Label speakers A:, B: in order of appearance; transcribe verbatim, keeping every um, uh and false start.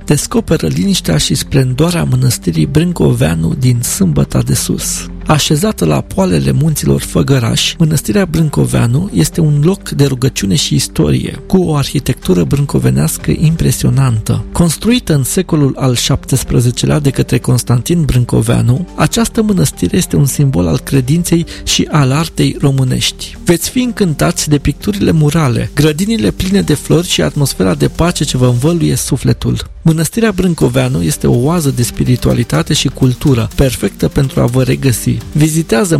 A: descoperă liniștea și splendoarea mănăstirii Brâncoveanu din Sâmbăta de Sus. Așezată la poalele munților Făgăraș, mănăstirea Brâncoveanu este un loc de rugăciune și istorie, cu o arhitectură brâncovenească impresionantă. Construită în secolul al șaptesprezecelea de către Constantin Brâncoveanu, această mănăstire este un simbol al credinței și al artei românești. Veți fi încântați de picturile murale, grădinile pline de flori și atmosfera de pace ce vă învăluie sufletul. Mănăstirea Brâncoveanu este o oază de spiritualitate și cultură, perfectă pentru a vă regăsi. Vizitează